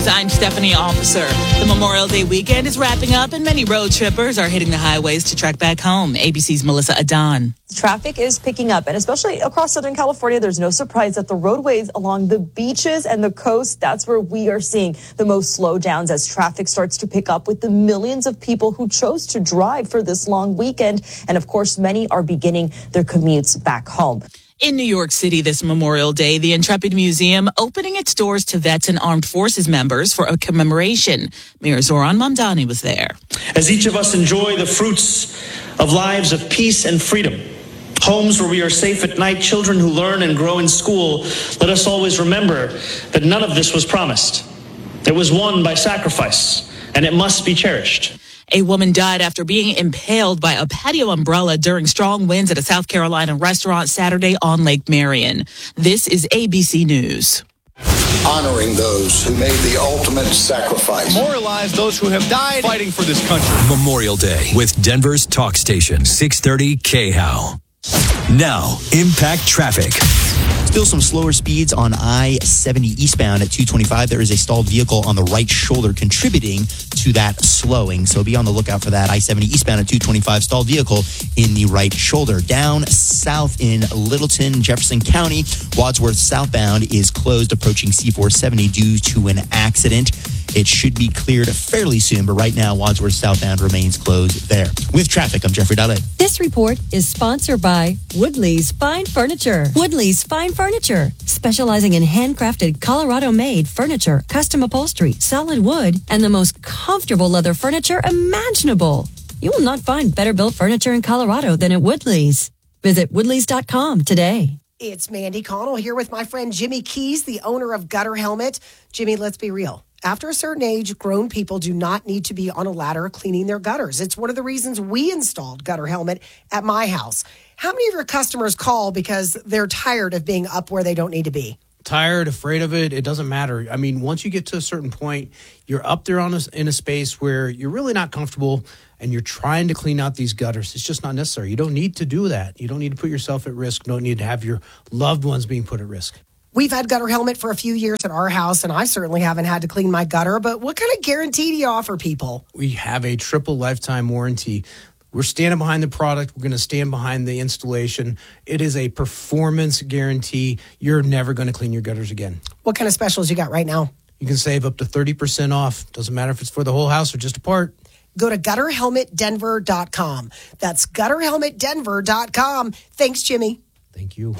I'm Stephanie Officer. The Memorial Day weekend is wrapping up and many road trippers are hitting the highways to trek back home. ABC's Melissa Adon. Traffic is picking up, and especially across Southern California, there's no surprise that the roadways along the beaches and the coast, that's where we are seeing the most slowdowns as traffic starts to pick up with the millions of people who chose to drive for this long weekend. And of course, many are beginning their commutes back home. In New York City this Memorial Day, the Intrepid Museum opening its doors to vets and armed forces members for a commemoration. Mayor Zoran Mamdani was there. As each of us enjoy the fruits of lives of peace and freedom, homes where we are safe at night, children who learn and grow in school, let us always remember that none of this was promised. It was won by sacrifice, and it must be cherished. A woman died after being impaled by a patio umbrella during strong winds at a South Carolina restaurant Saturday on Lake Marion. This is ABC News. Honoring those who made the ultimate sacrifice. Memorialize those who have died fighting for this country. Memorial Day with Denver's talk station, 630 KHOW. Now, impact traffic. Still some slower speeds on I-70 eastbound at 225. There is a stalled vehicle on the right shoulder contributing to that slowing. So be on the lookout for that I-70 eastbound at 225 stalled vehicle in the right shoulder. Down south in Littleton, Jefferson County, Wadsworth southbound is closed approaching C470 due to an accident. It should be cleared fairly soon, but right now, Wadsworth southbound remains closed there. With traffic, I'm Jeffrey Dahle. This report is sponsored by Woodley's Fine Furniture. Woodley's Fine Furniture, specializing in handcrafted Colorado-made furniture, custom upholstery, solid wood, and the most comfortable leather furniture imaginable. You will not find better built furniture in Colorado than at Woodley's. Visit woodleys.com today. It's Mandy Connell here with my friend Jimmy Keys, the owner of Gutter Helmet. Jimmy, let's be real. After a certain age, grown people do not need to be on a ladder cleaning their gutters. It's one of the reasons we installed Gutter Helmet at my house. How many of your customers call because they're tired of being up where they don't need to be? Tired, afraid of it, it doesn't matter. I mean, once you get to a certain point, you're up there in a space where you're really not comfortable and you're trying to clean out these gutters. It's just not necessary. You don't need to do that. You don't need to put yourself at risk. You don't need to have your loved ones being put at risk. We've had Gutter Helmet for a few years at our house, and I certainly haven't had to clean my gutter. But what kind of guarantee do you offer people? We have a triple lifetime warranty. We're standing behind the product. We're going to stand behind the installation. It is a performance guarantee. You're never going to clean your gutters again. What kind of specials you got right now? You can save up to 30% off. Doesn't matter if it's for the whole house or just a part. Go to gutterhelmetdenver.com. That's gutterhelmetdenver.com. Thanks, Jimmy. Thank you.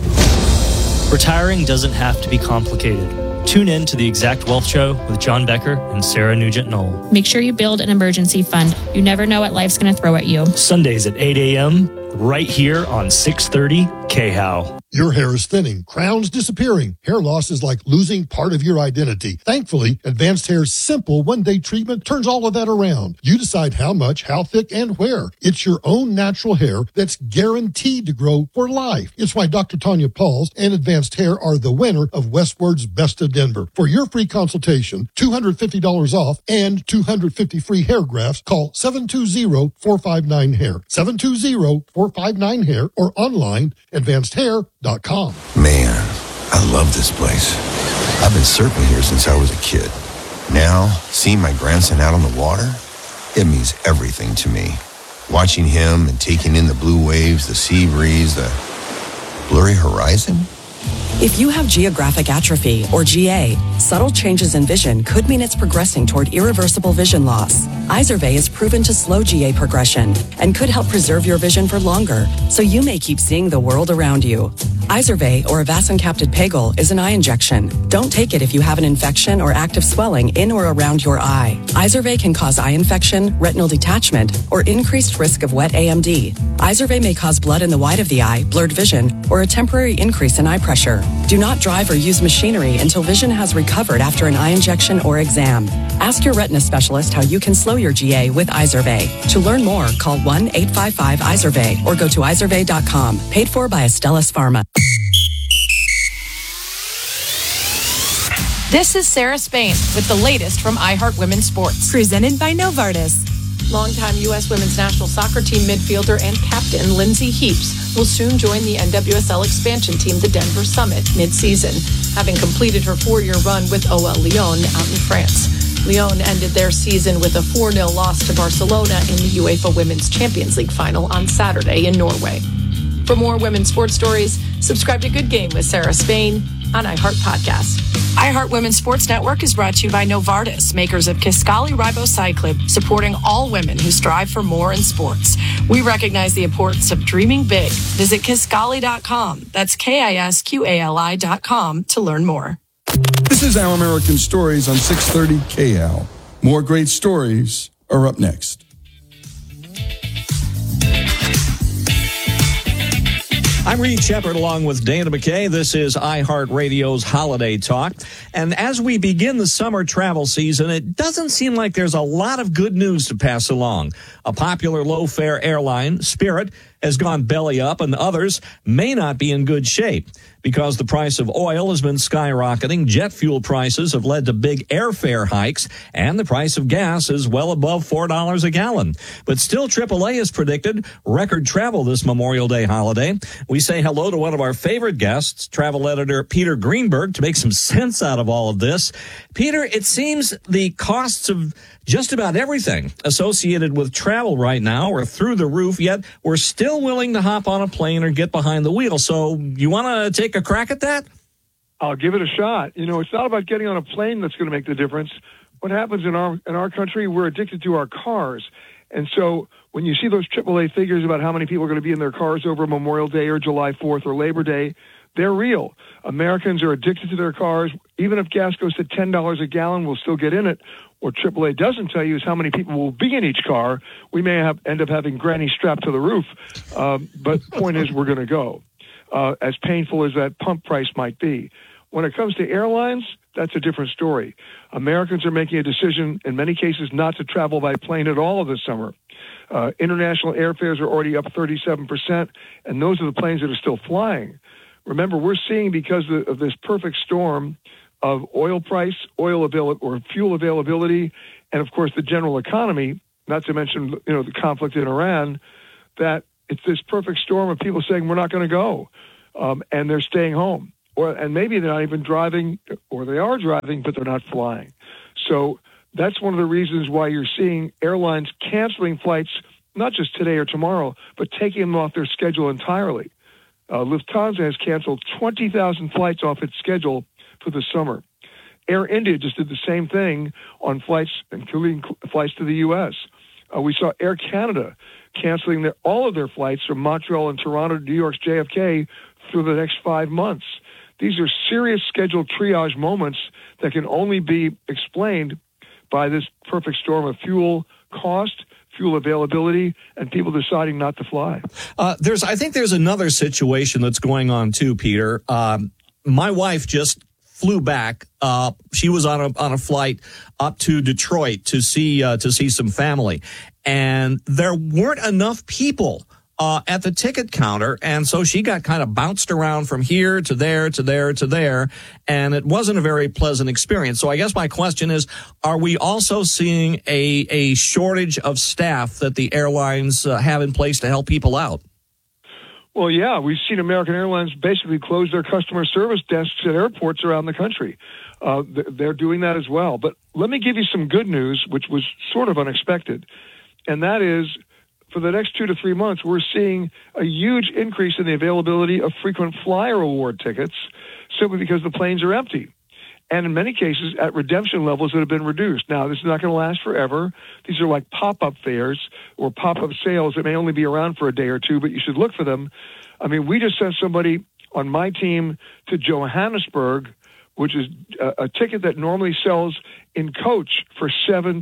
Retiring doesn't have to be complicated. Tune in to The Exact Wealth Show with John Becker and Sarah Nugent-Knoll. Make sure you build an emergency fund. You never know what life's going to throw at you. Sundays at 8 a.m. right here on 630 KHOW. Your hair is thinning, crowns disappearing. Hair loss is like losing part of your identity. Thankfully, Advanced Hair's simple one-day treatment turns all of that around. You decide how much, how thick, and where. It's your own natural hair that's guaranteed to grow for life. It's why Dr. Tanya Pauls and Advanced Hair are the winner of Westward's Best of Denver. For your free consultation, $250 off and 250 free hair grafts, call 720-459-HAIR. 720-459-HAIR or online, advancedhair.com. Man, I love this place. I've been surfing here since I was a kid. Now, seeing my grandson out on the water, it means everything to me. Watching him and taking in the blue waves, the sea breeze, the blurry horizon. If you have geographic atrophy, or GA, subtle changes in vision could mean it's progressing toward irreversible vision loss. Izervay is proven to slow GA progression and could help preserve your vision for longer, so you may keep seeing the world around you. Izervay, or avacincaptad pegol, is an eye injection. Don't take it if you have an infection or active swelling in or around your eye. Izervay can cause eye infection, retinal detachment, or increased risk of wet AMD. Izervay may cause blood in the white of the eye, blurred vision, or a temporary increase in eye pressure. Do not drive or use machinery until vision has recovered after an eye injection or exam. Ask your retina specialist how you can slow your GA with Izervay. To learn more, call 1-855-IZERVAY or go to izervay.com. Paid for by Astellas Pharma. This is Sarah Spain with the latest from iHeart Women's Sports. Presented by Novartis. Longtime U.S. Women's National Soccer Team midfielder and captain Lindsay Heaps will soon join the NWSL expansion team, the Denver Summit, mid-season. having completed her 4-year run with OL Lyon out in France. Lyon ended their season with a 4-0 loss to Barcelona in the UEFA Women's Champions League final on Saturday in Norway. For more women's sports stories, subscribe to Good Game with Sarah Spain on iHeart Podcasts. iHeart Women's Sports Network is brought to you by Novartis, makers of Kisqali Ribociclib, supporting all women who strive for more in sports. We recognize the importance of dreaming big. Visit Kisqali.com. That's KISQALI.com to learn more. This is Our American Stories on 630 KHAL. More great stories are up next. I'm Reed Shepard along with Dana McKay. This is iHeartRadio's Holiday Talk. And as we begin the summer travel season, it doesn't seem like there's a lot of good news to pass along. A popular low-fare airline, Spirit, has gone belly up, and others may not be in good shape. Because the price of oil has been skyrocketing, jet fuel prices have led to big airfare hikes, and the price of gas is well above $4 a gallon. But still, AAA has predicted record travel this Memorial Day holiday. We say hello to one of our favorite guests, travel editor Peter Greenberg, to make some sense out of all of this. Peter, it seems the costs of just about everything associated with travel right now are through the roof, yet we're still willing to hop on a plane or get behind the wheel. So you want to take a crack at that? I'll give it a shot. You know, it's not about getting on a plane that's going to make the difference. What happens in our country, we're addicted to our cars. And so when you see those AAA figures about how many people are going to be in their cars over Memorial Day or July 4th or Labor Day, they're real. Americans are addicted to their cars. Even if gas goes to $10 a gallon, we'll still get in it. What AAA doesn't tell you is how many people will be in each car. We may end up having Granny strapped to the roof. But the point is, we're going to go, as painful as that pump price might be. When it comes to airlines, that's a different story. Americans are making a decision, in many cases, not to travel by plane at all this summer. International airfares are already up 37%, and those are the planes that are still flying. Remember, we're seeing, because of this perfect storm of oil price, fuel availability, and of course the general economy, not to mention the conflict in Iran, that it's this perfect storm of people saying we're not going to go, and they're staying home, and maybe they're not even driving, or they are driving but they're not flying. So that's one of the reasons why you're seeing airlines canceling flights, not just today or tomorrow, but taking them off their schedule entirely. Lufthansa has canceled 20,000 flights off its schedule for the summer. Air India just did the same thing on flights, including flights to the U.S. We saw Air Canada canceling all of their flights from Montreal and Toronto to New York's JFK through the next 5 months. These are serious scheduled triage moments that can only be explained by this perfect storm of fuel cost, fuel availability, and people deciding not to fly. I think there's another situation that's going on too, Peter. My wife just flew back. She was on a flight up to Detroit to see some family, and there weren't enough people at the ticket counter, and so she got kind of bounced around from here to there to there to there, and it wasn't a very pleasant experience. So I guess my question is, are we also seeing a shortage of staff that the airlines have in place to help people out? Well, yeah, we've seen American Airlines basically close their customer service desks at airports around the country. They're doing that as well. But let me give you some good news, which was sort of unexpected, and that is, for the next 2 to 3 months, we're seeing a huge increase in the availability of frequent flyer award tickets simply because the planes are empty. And in many cases, at redemption levels that have been reduced. Now, this is not going to last forever. These are like pop-up fares or pop-up sales that may only be around for a day or two, but you should look for them. I mean, we just sent somebody on my team to Johannesburg, which is a ticket that normally sells in coach for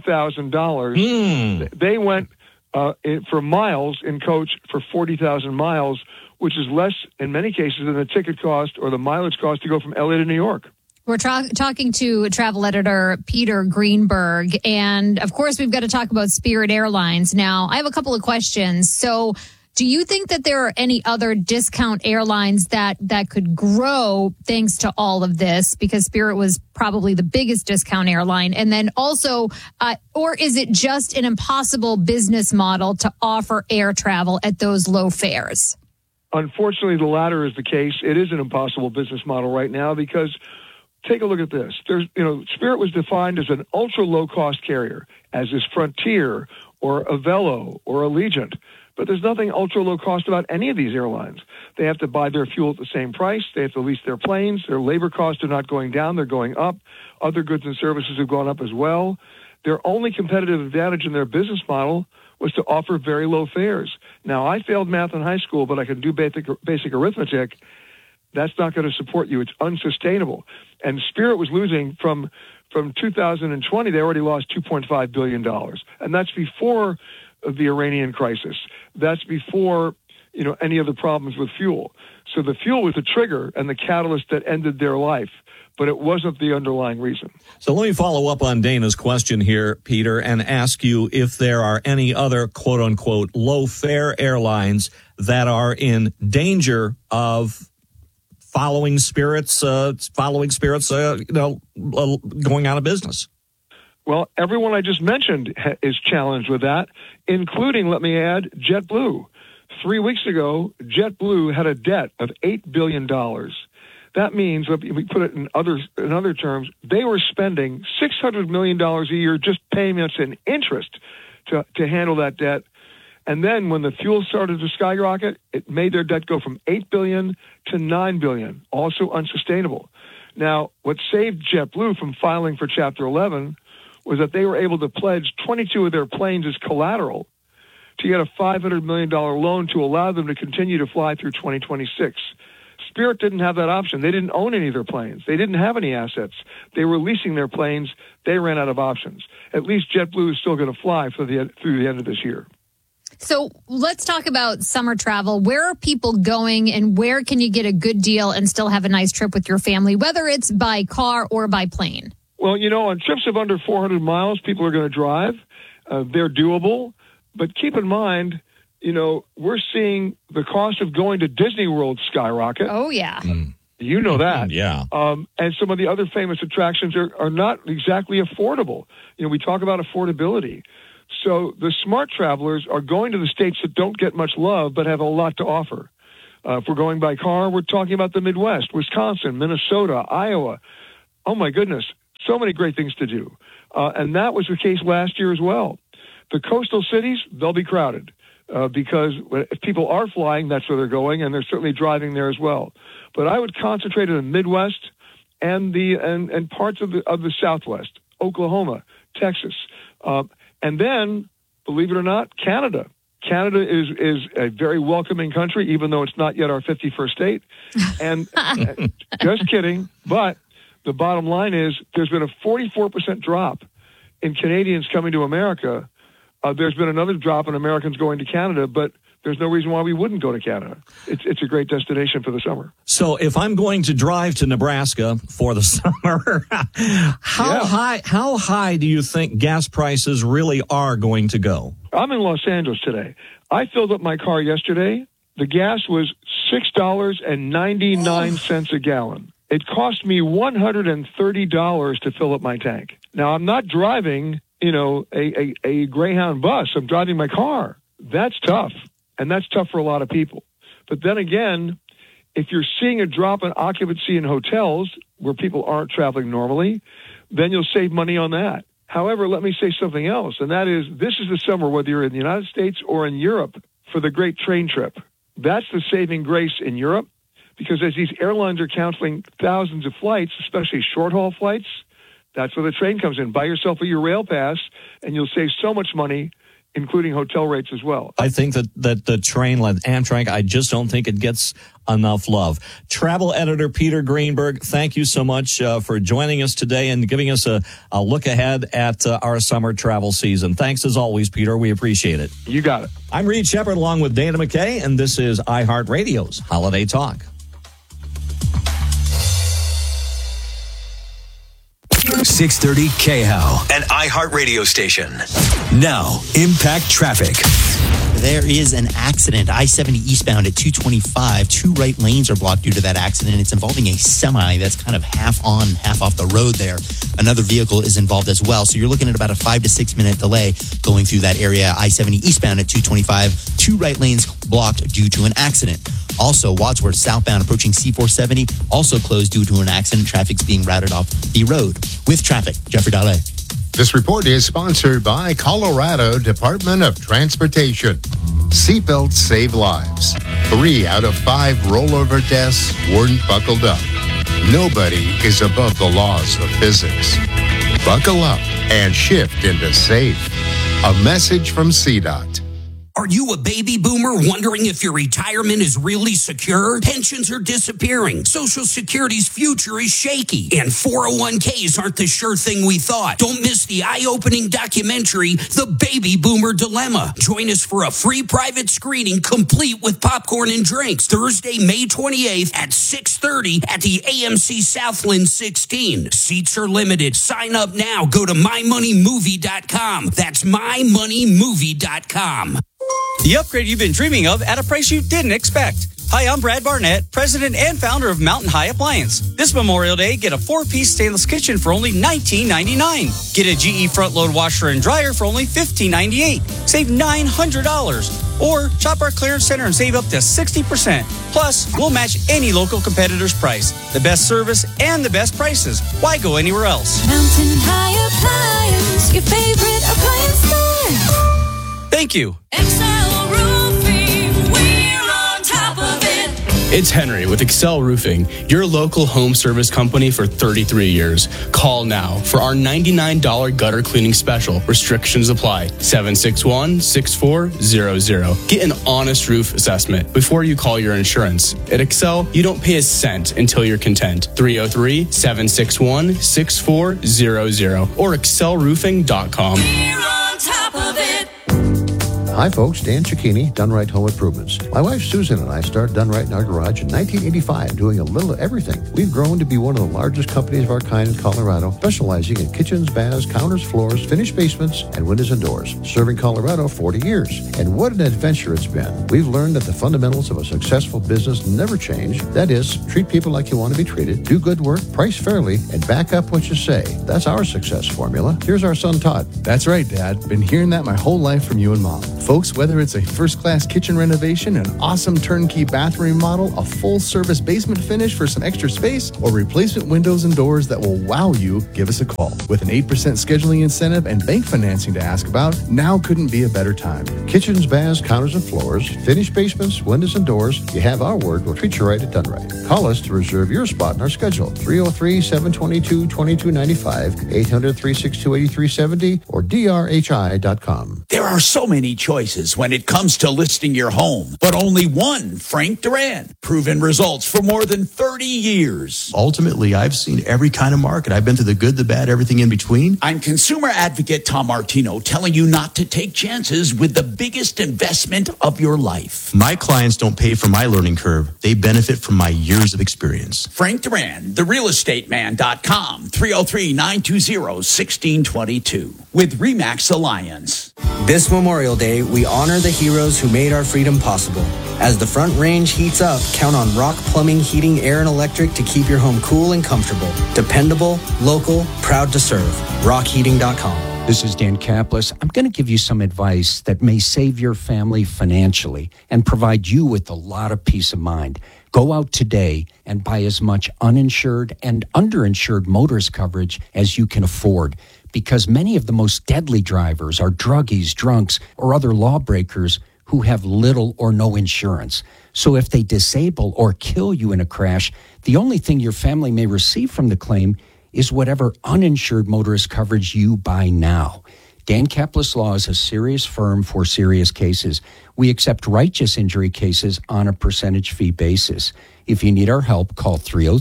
$7,000. They went for miles in coach for 40,000 miles, which is less in many cases than the ticket cost or the mileage cost to go from LA to New York. We're talking to travel editor Peter Greenberg, and of course we've got to talk about Spirit Airlines. Now, I have a couple of questions. So, do you think that there are any other discount airlines that could grow thanks to all of this? Because Spirit was probably the biggest discount airline. And then also, or is it just an impossible business model to offer air travel at those low fares? Unfortunately, the latter is the case. It is an impossible business model right now because take a look at this. Spirit was defined as an ultra low cost carrier, as is Frontier or Avelo or Allegiant. But there's nothing ultra low cost about any of these airlines. They have to buy their fuel at the same price. They have to lease their planes. Their labor costs are not going down. They're going up. Other goods and services have gone up as well. Their only competitive advantage in their business model was to offer very low fares. Now, I failed math in high school, but I can do basic arithmetic. That's not going to support you. It's unsustainable. And Spirit was losing from 2020. They already lost $2.5 billion. And that's before the Iranian crisis. That's before, any of the problems with fuel. So the fuel was the trigger and the catalyst that ended their life, but it wasn't the underlying reason. So let me follow up on Dana's question here, Peter, and ask you if there are any other quote-unquote low-fare airlines that are in danger of following Spirit's going out of business. Well, everyone I just mentioned is challenged with that, including, let me add, JetBlue. 3 weeks ago, JetBlue had a debt of $8 billion. That means, if we put it in other terms, they were spending $600 million a year just payments and interest to handle that debt. And then when the fuel started to skyrocket, it made their debt go from $8 billion to $9 billion, also unsustainable. Now, what saved JetBlue from filing for Chapter 11 was that they were able to pledge 22 of their planes as collateral to get a $500 million loan to allow them to continue to fly through 2026. Spirit didn't have that option. They didn't own any of their planes. They didn't have any assets. They were leasing their planes. They ran out of options. At least JetBlue is still going to fly through the end of this year. So let's talk about summer travel. Where are people going, and where can you get a good deal and still have a nice trip with your family, whether it's by car or by plane? Well, on trips of under 400 miles, people are going to drive. They're doable. But keep in mind, we're seeing the cost of going to Disney World skyrocket. Oh, yeah. You know that. Yeah. And some of the other famous attractions are not exactly affordable. We talk about affordability. So the smart travelers are going to the states that don't get much love but have a lot to offer. If we're going by car, we're talking about the Midwest, Wisconsin, Minnesota, Iowa. Oh, my goodness. So many great things to do. And that was the case last year as well. The coastal cities, they'll be crowded because if people are flying, that's where they're going, and they're certainly driving there as well. But I would concentrate in the Midwest and parts of the Southwest, Oklahoma, Texas. And then, believe it or not, Canada. Canada is a very welcoming country, even though it's not yet our 51st state. And just kidding, but the bottom line is there's been a 44% drop in Canadians coming to America. There's been another drop in Americans going to Canada, but there's no reason why we wouldn't go to Canada. It's a great destination for the summer. So if I'm going to drive to Nebraska for the summer, how high do you think gas prices really are going to go? I'm in Los Angeles today. I filled up my car yesterday. The gas was $6.99 a gallon. It cost me $130 to fill up my tank. Now, I'm not driving, a Greyhound bus. I'm driving my car. That's tough. And that's tough for a lot of people. But then again, if you're seeing a drop in occupancy in hotels where people aren't traveling normally, then you'll save money on that. However, let me say something else, and that is this is the summer, whether you're in the United States or in Europe, for the great train trip. That's the saving grace in Europe, because as these airlines are canceling thousands of flights, especially short-haul flights, that's where the train comes in. Buy yourself a Eurail pass, and you'll save so much money, including hotel rates as well. I think that the train, like Amtrak, I just don't think it gets enough love. Travel editor Peter Greenberg, thank you so much for joining us today and giving us a look ahead at our summer travel season. Thanks as always, Peter. We appreciate it. You got it. I'm Reed Shepard along with Dana McKay, and this is iHeartRadio's Holiday Talk. 630 KHAL, an iHeart radio station. Now, Impact Traffic. There is an accident. I-70 eastbound at 225. Two right lanes are blocked due to that accident. It's involving a semi that's kind of half on, half off the road there. Another vehicle is involved as well. So you're looking at about a 5 to 6 minute delay going through that area. I-70 eastbound at 225. Two right lanes blocked due to an accident. Also, Wadsworth southbound approaching C470 also closed due to an accident. Traffic's being routed off the road. With traffic, Jeffrey Dahle. This report is sponsored by Colorado Department of Transportation. Seatbelts save lives. 3 out of 5 rollover deaths weren't buckled up. Nobody is above the laws of physics. Buckle up and shift into safe. A message from CDOT. Are you a baby boomer wondering if your retirement is really secure? Pensions are disappearing. Social Security's future is shaky. And 401ks aren't the sure thing we thought. Don't miss the eye-opening documentary, The Baby Boomer Dilemma. Join us for a free private screening complete with popcorn and drinks. Thursday, May 28th at 6:30 at the AMC Southland 16. Seats are limited. Sign up now. Go to mymoneymovie.com. That's mymoneymovie.com. The upgrade you've been dreaming of at a price you didn't expect. Hi, I'm Brad Barnett, president and founder of Mountain High Appliance. This Memorial Day, get a 4-piece stainless kitchen for only $19.99. Get a GE front-load washer and dryer for only $15.98. Save $900. Or shop our clearance center and save up to 60%. Plus, we'll match any local competitor's price. The best service and the best prices. Why go anywhere else? Mountain High Appliance, your favorite appliance store. Thank you. Excel Roofing, we're on top of it. It's Henry with Excel Roofing, your local home service company for 33 years. Call now for our $99 gutter cleaning special. Restrictions apply. 761-6400. Get an honest roof assessment before you call your insurance. At Excel, you don't pay a cent until you're content. 303-761-6400 or excelroofing.com. We're on top of it. Hi folks, Dan Cicchini, Done Right Home Improvements. My wife Susan and I started Done Right in our garage in 1985, doing a little of everything. We've grown to be one of the largest companies of our kind in Colorado, specializing in kitchens, baths, counters, floors, finished basements, and windows and doors. Serving Colorado 40 years. And what an adventure it's been. We've learned that the fundamentals of a successful business never change. That is, treat people like you want to be treated, do good work, price fairly, and back up what you say. That's our success formula. Here's our son Todd. That's right, Dad. Been hearing that my whole life from you and Mom. Folks, whether it's a first-class kitchen renovation, an awesome turnkey bathroom remodel, a full-service basement finish for some extra space, or replacement windows and doors that will wow you, give us a call. With an 8% scheduling incentive and bank financing to ask about, now couldn't be a better time. Kitchens, baths, counters, and floors, finished basements, windows, and doors. You have our word. We'll treat you right at Done Right. Call us to reserve your spot in our schedule. 303-722-2295, 800-362-8370, or drhi.com. There are so many choices when it comes to listing your home, but only one, Frank Duran. Proven results for more than 30 years. Ultimately, I've seen every kind of market. I've been through the good, the bad, everything in between. I'm consumer advocate Tom Martino, telling you not to take chances with the biggest investment of your life. My clients don't pay for my learning curve. They benefit from my years of experience. Frank Duran, therealestateman.com, 303-920-1622 with RE/MAX Alliance. This Memorial Day, we honor the heroes who made our freedom possible. As the Front Range heats up, count on Rock Plumbing, Heating, Air, and Electric to keep your home cool and comfortable. Dependable, local, proud to serve. rockheating.com. This is Dan Kaplis. I'm going to give you some advice that may save your family financially and provide you with a lot of peace of mind. Go out today and buy as much uninsured and underinsured motorist coverage as you can afford, because many of the most deadly drivers are druggies, drunks, or other lawbreakers who have little or no insurance. So if they disable or kill you in a crash, the only thing your family may receive from the claim is whatever uninsured motorist coverage you buy now. Dan Kaplis Law is a serious firm for serious cases. We accept righteous injury cases on a percentage fee basis. If you need our help, call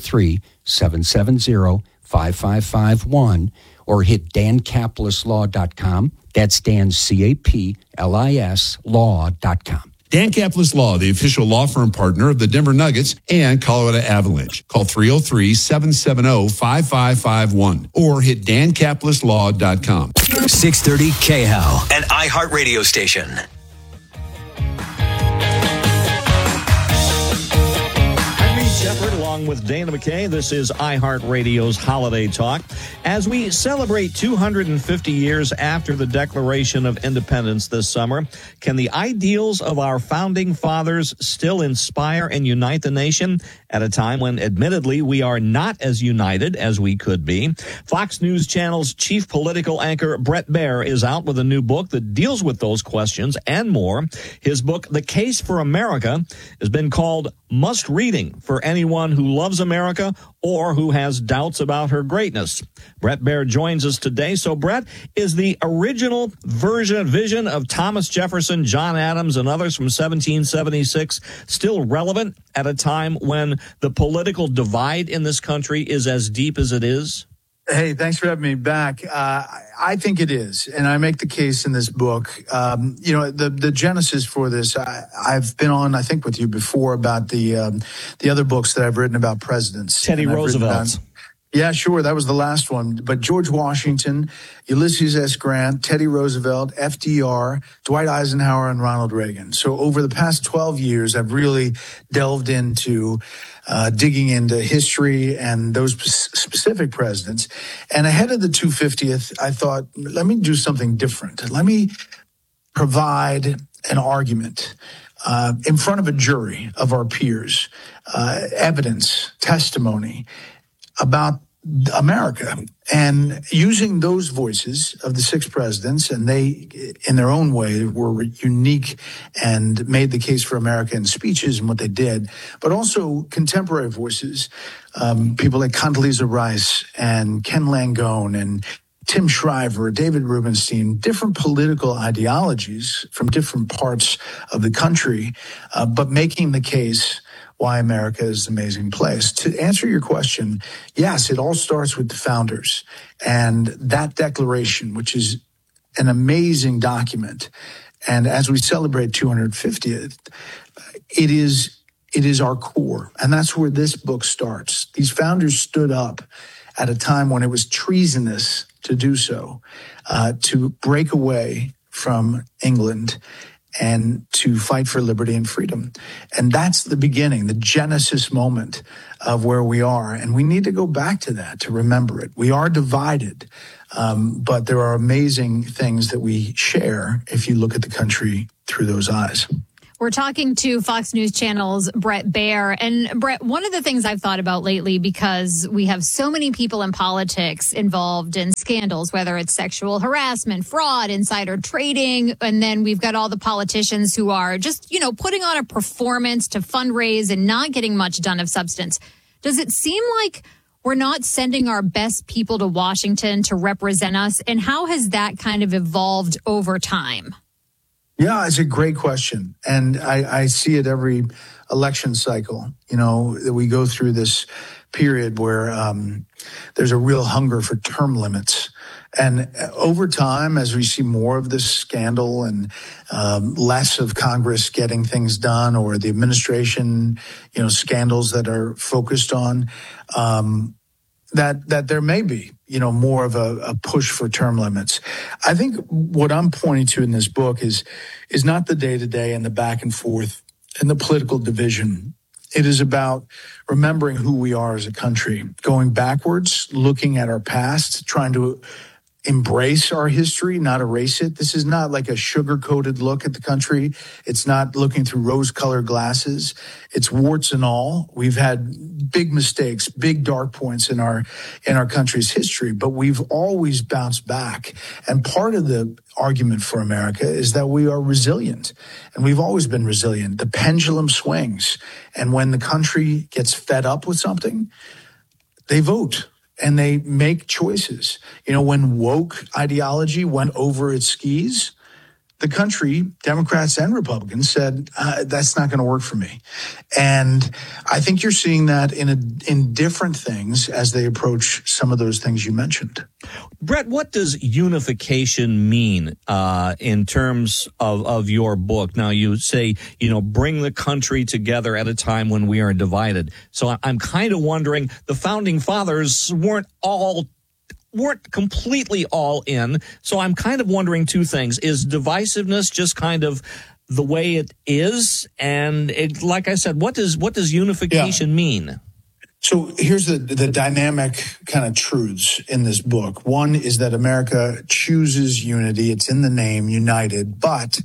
303-770-5551 or hit dankaplislaw.com. That's Dan, C-A-P-L-I-S, law.com. Dan Kaplis Law, the official law firm partner of the Denver Nuggets and Colorado Avalanche. Call 303-770-5551 or hit dankaplislaw.com. 630 KHAL, an iHeart radio station. I'm Reed Shepard along along with Dana McKay. This is iHeartRadio's Holiday Talk. As we celebrate 250 years after the Declaration of Independence this summer, can the ideals of our founding fathers still inspire and unite the nation at a time when, admittedly, we are not as united as we could be? Fox News Channel's chief political anchor, Bret Baier, is out with a new book that deals with those questions and more. His book, The Case for America, has been called must-reading for anyone who loves America or who has doubts about her greatness. Bret Baier joins us today. So, Bret, is the original vision of Thomas Jefferson, John Adams, and others from 1776 still relevant at a time when the political divide in this country is as deep as it is? Hey, thanks for having me back. I think it is, and I make the case in this book. The genesis for this, I've been on, I think, with you before about the other books that I've written about presidents. Teddy Roosevelt. Yeah, sure. That was the last one. But George Washington, Ulysses S. Grant, Teddy Roosevelt, FDR, Dwight Eisenhower, and Ronald Reagan. So over the past 12 years, I've really delved into digging into history and those specific presidents. And ahead of the 250th, I thought, let me do something different. Let me provide an argument in front of a jury of our peers, evidence, testimony about America, and using those voices of the six presidents, and they, in their own way, were unique and made the case for America in speeches and what they did, but also contemporary voices, people like Condoleezza Rice and Ken Langone and Tim Shriver, David Rubenstein, different political ideologies from different parts of the country, but making the case why America is an amazing place. To answer your question, yes, it all starts with the founders and that declaration, which is an amazing document. And as we celebrate 250th, it is our core. And that's where this book starts. These founders stood up at a time when it was treasonous to do so, to break away from England and to fight for liberty and freedom. And that's the beginning, the genesis moment of where we are. And we need to go back to that to remember it. We are divided, but there are amazing things that we share if you look at the country through those eyes. We're talking to Fox News Channel's Bret Baier. And Bret, one of the things I've thought about lately, because we have so many people in politics involved in scandals, whether it's sexual harassment, fraud, insider trading, and then we've got all the politicians who are just, putting on a performance to fundraise and not getting much done of substance. Does it seem like we're not sending our best people to Washington to represent us? And how has that kind of evolved over time? Yeah, it's a great question. And I see it every election cycle, that we go through this period where there's a real hunger for term limits. And over time, as we see more of this scandal and less of Congress getting things done, or the administration, scandals that are focused on, that there may be, more of a push for term limits. I think what I'm pointing to in this book is not the day-to-day and the back and forth and the political division. It is about remembering who we are as a country, going backwards, looking at our past, trying to embrace our history, not erase it. This is not like a sugar-coated look at the country. It's not looking through rose-colored glasses. It's warts and all. We've had big mistakes, big dark points in our country's history, but we've always bounced back. And part of the argument for America is that we are resilient, and we've always been resilient. The pendulum swings, and when the country gets fed up with something, they vote. And they make choices. When woke ideology went over its skis, the country, Democrats and Republicans, said, that's not going to work for me. And I think you're seeing that in different things as they approach some of those things you mentioned. Bret, what does unification mean in terms of your book? Now, you say, bring the country together at a time when we are divided. So I'm kind of wondering, the founding fathers weren't completely all in. So I'm kind of wondering two things. Is divisiveness just kind of the way it is? And like I said, what does unification mean? So here's the dynamic kind of truths in this book. One is that America chooses unity. It's in the name, united, but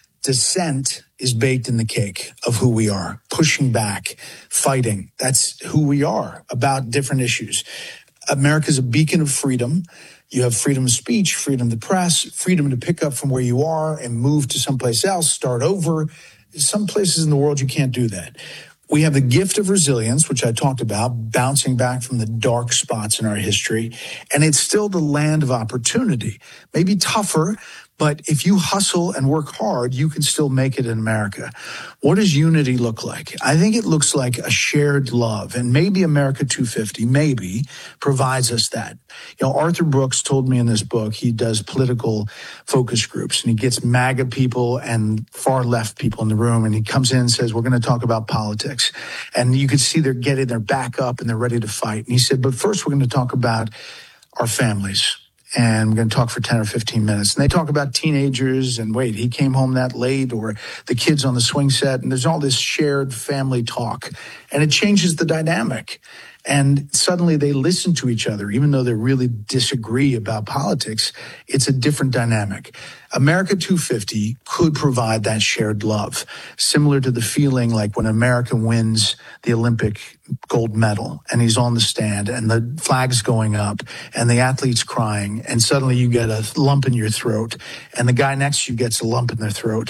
dissent is baked in the cake of who we are. Pushing back, fighting. That's who we are about different issues. America's a beacon of freedom. You have freedom of speech, freedom of the press, freedom to pick up from where you are and move to someplace else, start over. Some places in the world you can't do that. We have the gift of resilience, which I talked about, bouncing back from the dark spots in our history. And it's still the land of opportunity. Maybe tougher, but if you hustle and work hard, you can still make it in America. What does unity look like? I think it looks like a shared love. And maybe America 250, maybe, provides us that. You know, Arthur Brooks told me in this book, he does political focus groups, and he gets MAGA people and far left people in the room, and he comes in and says, we're going to talk about politics. And you can see they're getting their back up and they're ready to fight. And he said, but first we're going to talk about our families. And we're going to talk for 10 or 15 minutes. And they talk about teenagers and wait, he came home that late, or the kids on the swing set. And there's all this shared family talk. And it changes the dynamic. And suddenly they listen to each other, even though they really disagree about politics. It's a different dynamic. America 250 could provide that shared love, similar to the feeling like when America wins the Olympic gold medal and he's on the stand and the flag's going up and the athlete's crying and suddenly you get a lump in your throat and the guy next to you gets a lump in their throat.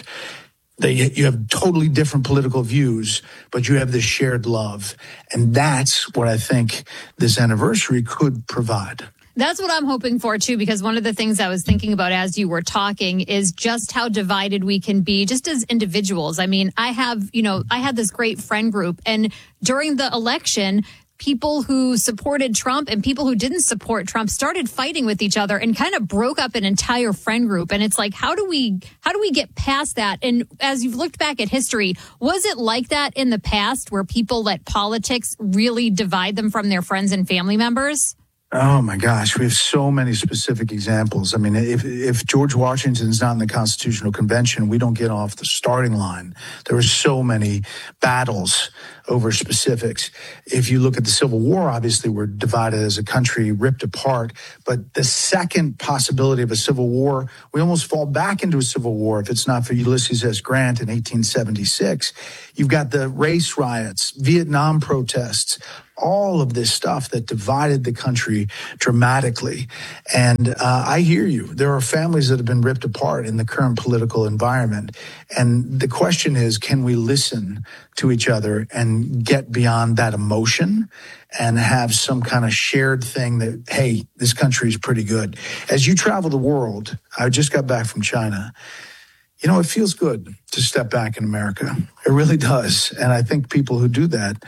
You have totally different political views, but you have this shared love. And that's what I think this anniversary could provide. That's what I'm hoping for, too, because one of the things I was thinking about as you were talking is just how divided we can be just as individuals. I mean, I had this great friend group, and during the election, people who supported Trump and people who didn't support Trump started fighting with each other and kind of broke up an entire friend group. And it's like, how do we get past that? And as you've looked back at history, was it like that in the past where people let politics really divide them from their friends and family members? Oh, my gosh. We have so many specific examples. I mean, if George Washington's not in the Constitutional Convention, we don't get off the starting line. There were so many battles over specifics. If you look at the Civil War, obviously we're divided as a country, ripped apart. But the second possibility of a civil war, we almost fall back into a civil war if it's not for Ulysses S. Grant in 1876. You've got the race riots, Vietnam protests, all of this stuff that divided the country dramatically. And I hear you. There are families that have been ripped apart in the current political environment. And the question is, can we listen to each other and get beyond that emotion and have some kind of shared thing that, hey, this country is pretty good. As you travel the world, I just got back from China. You know, it feels good to step back in America. It really does. And I think people who do that,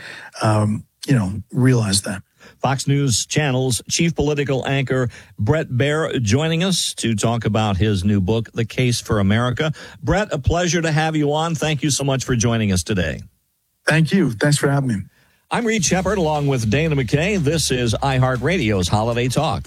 realize that. Fox News Channel's chief political anchor, Bret Baier, joining us to talk about his new book, The Case for America. Bret, a pleasure to have you on. Thank you so much for joining us today. Thank you. Thanks for having me. I'm Reed Shepard along with Dana McKay. This is iHeartRadio's Holiday Talk.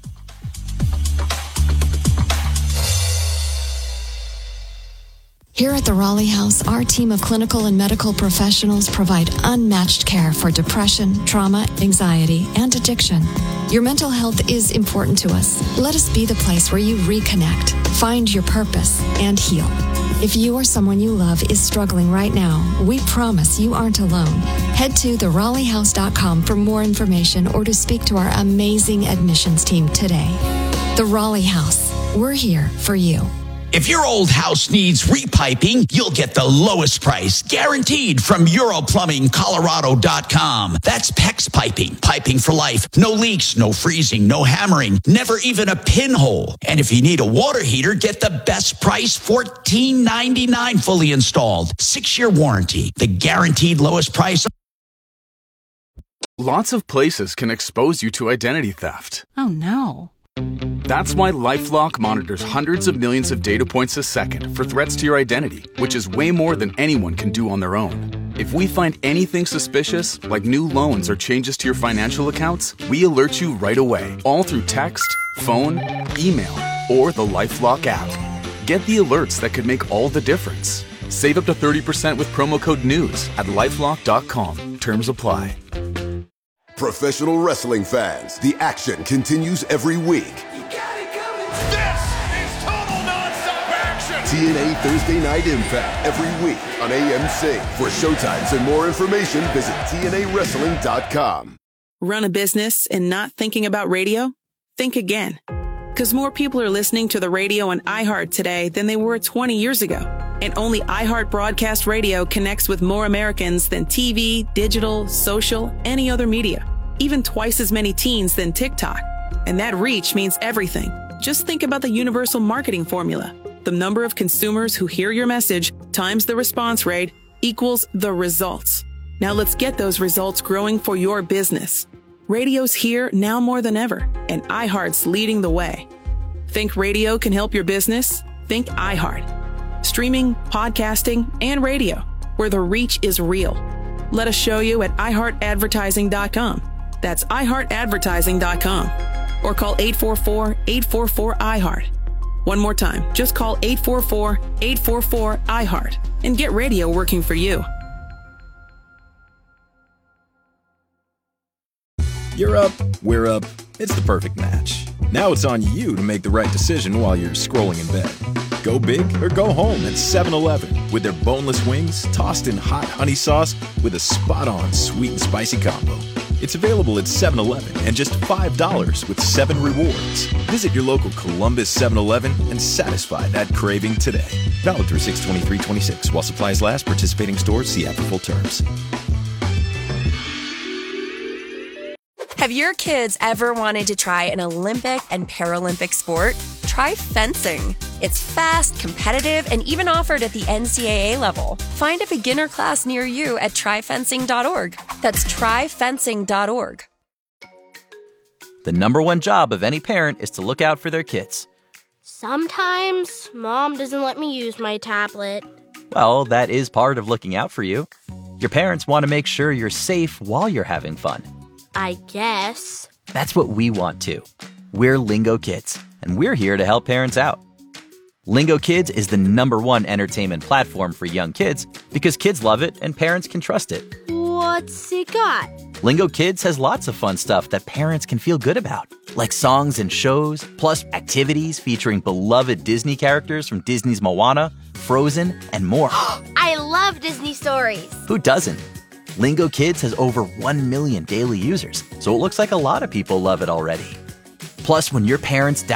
Here at the Raleigh House, our team of clinical and medical professionals provide unmatched care for depression, trauma, anxiety, and addiction. Your mental health is important to us. Let us be the place where you reconnect, find your purpose, and heal. If you or someone you love is struggling right now, we promise you aren't alone. Head to theRaleighHouse.com for more information or to speak to our amazing admissions team today. The Raleigh House. We're here for you. If your old house needs repiping, you'll get the lowest price, guaranteed, from EuroPlumbingColorado.com. That's PEX Piping, piping for life. No leaks, no freezing, no hammering, never even a pinhole. And if you need a water heater, get the best price, $14.99 fully installed. 6-year warranty, the guaranteed lowest price. Lots of places can expose you to identity theft. Oh, no. That's why LifeLock monitors hundreds of millions of data points a second for threats to your identity, which is way more than anyone can do on their own. If we find anything suspicious, like new loans or changes to your financial accounts, we alert you right away, all through text, phone, email, or the LifeLock app. Get the alerts that could make all the difference. Save up to 30% with promo code NEWS at LifeLock.com. Terms apply. Professional wrestling fans, the action continues every week. TNA Thursday Night Impact every week on AMC. For showtimes and more information, visit TNAWrestling.com. Run a business and not thinking about radio? Think again. Because more people are listening to the radio on iHeart today than they were 20 years ago. And only iHeart Broadcast Radio connects with more Americans than TV, digital, social, any other media. Even twice as many teens than TikTok. And that reach means everything. Just think about the universal marketing formula. The number of consumers who hear your message times the response rate equals the results. Now let's get those results growing for your business. Radio's here now more than ever, and iHeart's leading the way. Think radio can help your business? Think iHeart. Streaming, podcasting, and radio, where the reach is real. Let us show you at iHeartAdvertising.com. That's iHeartAdvertising.com. Or call 844-844-iHeart. One more time, just call 844-844-iHeart and get radio working for you. You're up, we're up, it's the perfect match. Now it's on you to make the right decision while you're scrolling in bed. Go big or go home at 7-Eleven with their boneless wings tossed in hot honey sauce with a spot-on sweet and spicy combo. It's available at 7-Eleven and just $5 with 7 rewards. Visit your local Columbus 7-Eleven and satisfy that craving today. Valid through 6/23/26. While supplies last, participating stores see app for full terms. Have your kids ever wanted to try an Olympic and Paralympic sport? Try fencing. It's fast, competitive, and even offered at the NCAA level. Find a beginner class near you at tryfencing.org. That's tryfencing.org. The number one job of any parent is to look out for their kids. Sometimes Mom doesn't let me use my tablet. Well, that is part of looking out for you. Your parents want to make sure you're safe while you're having fun. I guess. That's what we want too. We're Lingo Kids, and we're here to help parents out. Lingo Kids is the number one entertainment platform for young kids because kids love it and parents can trust it. What's it got? Lingo Kids has lots of fun stuff that parents can feel good about, like songs and shows, plus activities featuring beloved Disney characters from Disney's Moana, Frozen, and more. I love Disney stories. Who doesn't? Lingo Kids has over 1 million daily users, so it looks like a lot of people love it already. Plus, when your parents